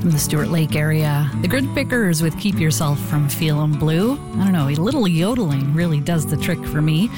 from the Stuart Lake area. The Grid Pickers with Keep Yourself from Feelin' Blue. I don't know, a little yodeling really does the trick for me.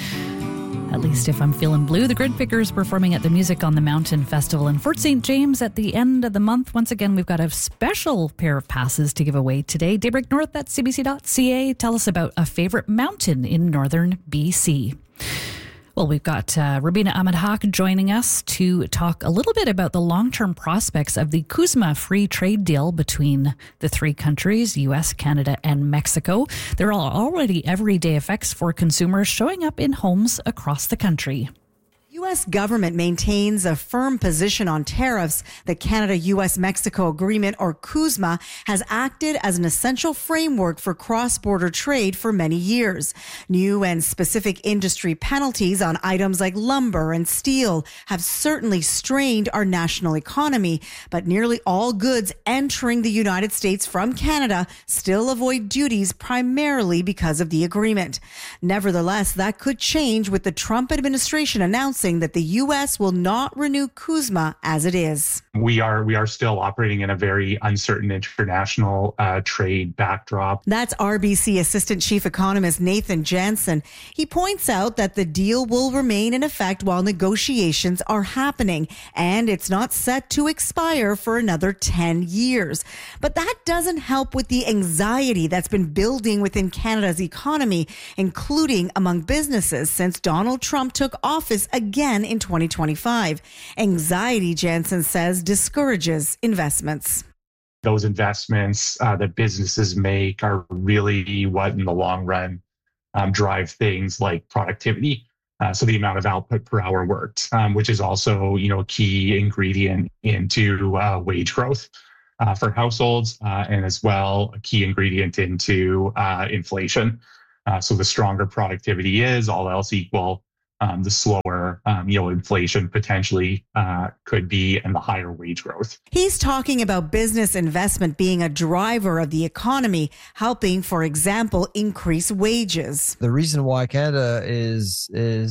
At least if I'm feeling blue. The Grid Pickers performing at the Music on the Mountain Festival in Fort St. James at the end of the month. Once again, we've got a special pair of passes to give away today. Daybreak North at cbc.ca. Tell us about a favorite mountain in northern BC. Well, we've got Rubina Ahmed-Haq joining us to talk a little bit about the long-term prospects of the CUSMA free trade deal between the three countries, U.S., Canada, and Mexico. There are already everyday effects for consumers showing up in homes across the country. U.S. government maintains a firm position on tariffs. The Canada-U.S.-Mexico Agreement, or CUSMA, has acted as an essential framework for cross-border trade for many years. New and specific industry penalties on items like lumber and steel have certainly strained our national economy, but nearly all goods entering the United States from Canada still avoid duties primarily because of the agreement. Nevertheless, that could change with the Trump administration announcing that the U.S. will not renew CUSMA as it is. We are still operating in a very uncertain international trade backdrop. That's RBC Assistant Chief Economist Nathan Jansen. He points out that the deal will remain in effect while negotiations are happening, and it's not set to expire for another 10 years. But that doesn't help with the anxiety that's been building within Canada's economy, including among businesses since Donald Trump took office again in 2025. Anxiety, Jansen says, discourages investments. Those investments that businesses make are really what, in the long run, drive things like productivity. So the amount of output per hour worked, which is also, a key ingredient into wage growth for households, and as well a key ingredient into inflation. So the stronger productivity is, all else equal, the slower, inflation potentially could be, and the higher wage growth. He's talking about business investment being a driver of the economy, helping, for example, increase wages. The reason why Canada is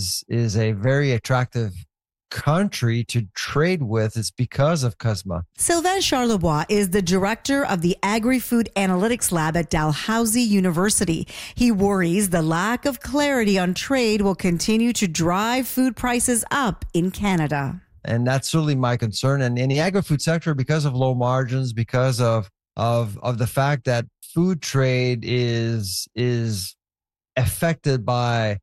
a very attractive country to trade with is because of CUSMA. Sylvain Charlebois is the director of the Agri-Food Analytics Lab at Dalhousie University. He worries the lack of clarity on trade will continue to drive food prices up in Canada. And that's really my concern. And in the agri-food sector, because of low margins, because of the fact that food trade is affected by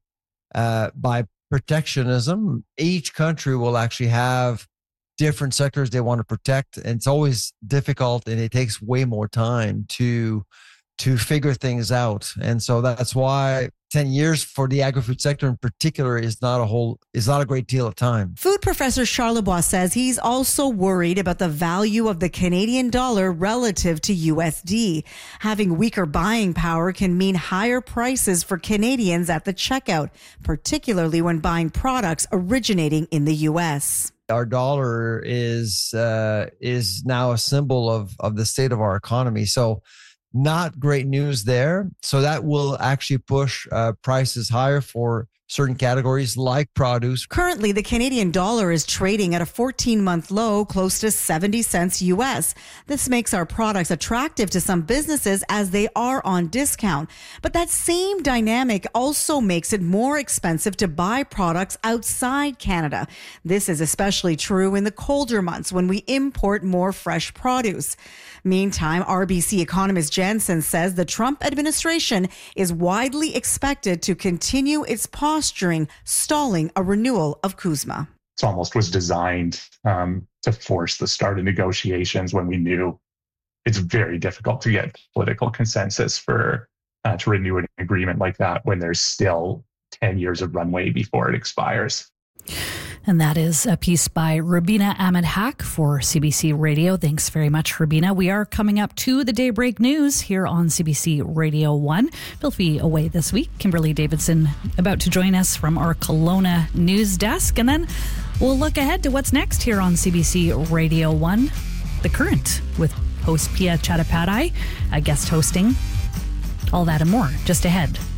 protectionism, each country will actually have different sectors they want to protect. And it's always difficult, and it takes way more time to figure things out. And so that's why 10 years for the agri-food sector in particular is not a great deal of time. Food professor Charlebois says he's also worried about the value of the Canadian dollar relative to USD. Having weaker buying power can mean higher prices for Canadians at the checkout, particularly when buying products originating in the US. Our dollar is now a symbol of the state of our economy. So not great news there. So that will actually push prices higher for certain categories like produce. Currently, the Canadian dollar is trading at a 14-month low, close to 70 cents US. This makes our products attractive to some businesses as they are on discount. But that same dynamic also makes it more expensive to buy products outside Canada. This is especially true in the colder months when we import more fresh produce. Meantime, RBC economist Jansen says the Trump administration is widely expected to continue its posturing, stalling a renewal of CUSMA. It almost was designed to force the start of negotiations when we knew it's very difficult to get political consensus for to renew an agreement like that when there's still 10 years of runway before it expires. And that is a piece by Rubina Ahmed-Haq for CBC Radio. Thanks very much, Rubina. We are coming up to the Daybreak News here on CBC Radio 1. We'll be away this week. Kimberly Davidson about to join us from our Kelowna news desk. And then we'll look ahead to what's next here on CBC Radio 1. The Current with host Pia Chattopadhyay, guest hosting. All that and more just ahead.